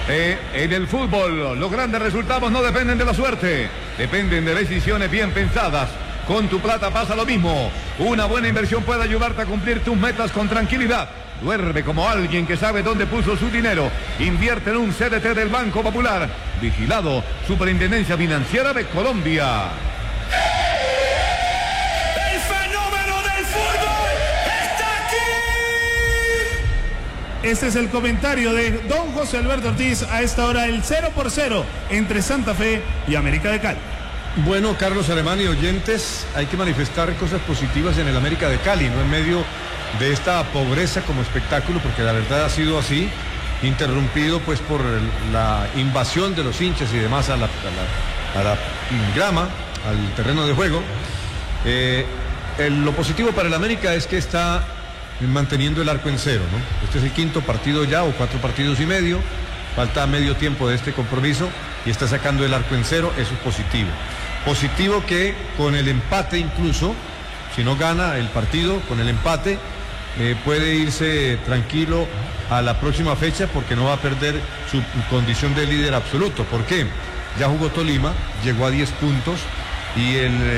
En el fútbol, los grandes resultados no dependen de la suerte, dependen de decisiones bien pensadas. Con tu plata pasa lo mismo. Una buena inversión puede ayudarte a cumplir tus metas con tranquilidad. Duerme como alguien que sabe dónde puso su dinero. Invierte en un CDT del Banco Popular. Vigilado, Superintendencia Financiera de Colombia. ¡El fenómeno del fútbol está aquí! Este es el comentario de don José Alberto Ortiz a esta hora, el 0-0 entre Santa Fe y América de Cali. Bueno, Carlos Alemán y oyentes, hay que manifestar cosas positivas en el América de Cali, no en medio de esta pobreza como espectáculo, porque la verdad ha sido así, interrumpido pues por la invasión de los hinchas y demás a la grama, al terreno de juego. Lo positivo para el América es que está manteniendo el arco en cero, ¿no? Este es el quinto partido ya, o 4 partidos y medio, falta medio tiempo de este compromiso y está sacando el arco en cero, eso es positivo. Positivo que con el empate incluso, si no gana el partido, con el empate puede irse tranquilo a la próxima fecha porque no va a perder su condición de líder absoluto. ¿Por qué? Ya jugó Tolima, llegó a 10 puntos y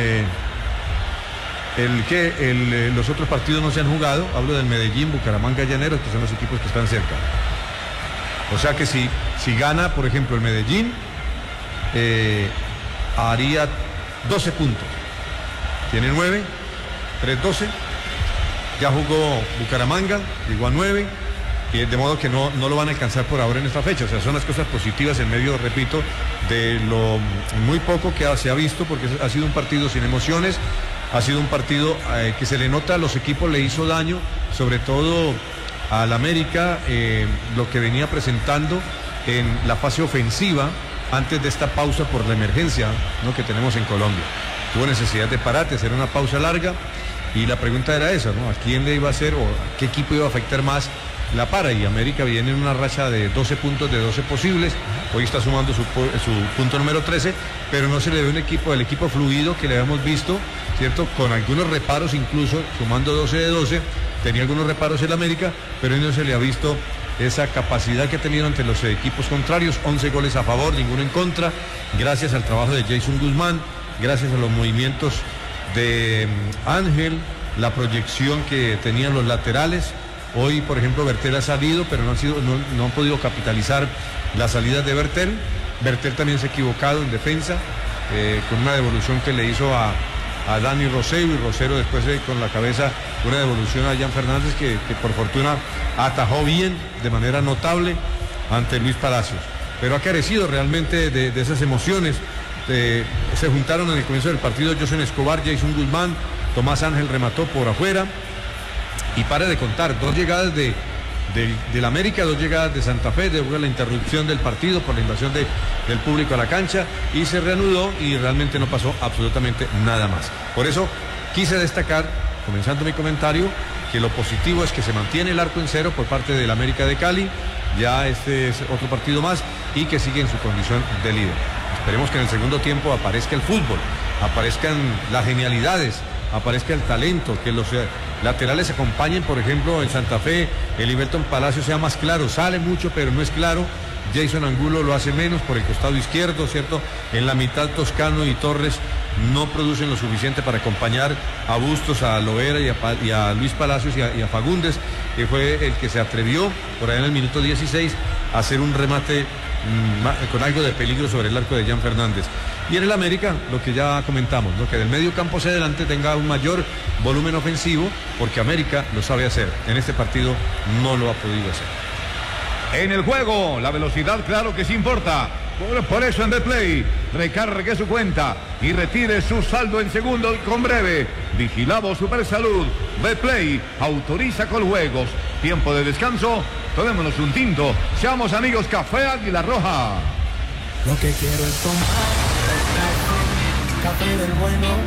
los otros partidos no se han jugado. Hablo del Medellín, Bucaramanga, Llaneros, que son los equipos que están cerca. O sea que si gana, por ejemplo, el Medellín, haría 12 puntos. Tiene 9, 3-12. Ya jugó Bucaramanga, llegó a 9, y de modo que no lo van a alcanzar por ahora en esta fecha. O sea, son las cosas positivas en medio, repito, de lo muy poco que se ha visto, porque ha sido un partido sin emociones, ha sido un partido que se le nota a los equipos, le hizo daño, sobre todo al América, lo que venía presentando en la fase ofensiva antes de esta pausa por la emergencia, ¿no?, que tenemos en Colombia. Tuvo necesidad de parate, hacer una pausa larga, y la pregunta era esa, ¿no? ¿A quién le iba a hacer o a qué equipo iba a afectar más la para? Y América viene en una racha de 12 puntos de 12 posibles, hoy está sumando su punto número 13, pero no se le ve un equipo, el equipo fluido que le habíamos visto, ¿cierto? Con algunos reparos incluso, sumando 12 de 12, tenía algunos reparos el América, pero no se le ha visto esa capacidad que ha tenido ante los equipos contrarios. 11 goles a favor, ninguno en contra, gracias al trabajo de Jason Guzmán, gracias a los movimientos de Ángel, la proyección que tenían los laterales. Hoy, por ejemplo, Bertel ha salido, pero no han podido capitalizar las salidas de Bertel. Bertel también se ha equivocado en defensa, con una devolución que le hizo a Dani Rosero, y Rosero después con la cabeza una devolución a Jan Fernández que por fortuna atajó bien, de manera notable, ante Luis Palacios. Pero ha carecido realmente de esas emociones. Se juntaron en el comienzo del partido José Escobar, Jason Guzmán, Tomás Ángel remató por afuera, y pare de contar, 2 llegadas del América, 2 llegadas de Santa Fe, después de la interrupción del partido por la invasión del público a la cancha, y se reanudó y realmente no pasó absolutamente nada más. Por eso quise destacar, comenzando mi comentario, que lo positivo es que se mantiene el arco en cero por parte del América de Cali, ya este es otro partido más, y que sigue en su condición de líder. Esperemos que en el segundo tiempo aparezca el fútbol, aparezcan las genialidades, aparezca el talento, que los laterales acompañen. Por ejemplo, en Santa Fe, el Iberton Palacio sea más claro, sale mucho pero no es claro. Jason Angulo lo hace menos por el costado izquierdo, ¿cierto? En la mitad Toscano y Torres no producen lo suficiente para acompañar a Bustos, a Loera y a Luis Palacios y a Fagundes, que fue el que se atrevió por ahí en el minuto 16 a hacer un remate con algo de peligro sobre el arco de Jan Fernández. Y en el América, lo que ya comentamos, ¿no?, que del medio campo hacia adelante tenga un mayor volumen ofensivo, porque América lo sabe hacer. En este partido no lo ha podido hacer. En el juego, la velocidad claro que sí importa. Por eso en Betplay, recargue su cuenta y retire su saldo en segundos con breve. Vigilado Supersalud. Betplay autoriza con juegos. Tiempo de descanso. Tomémonos un tinto. Seamos amigos. Café Águila Roja. Lo que quiero es tomar café del bueno.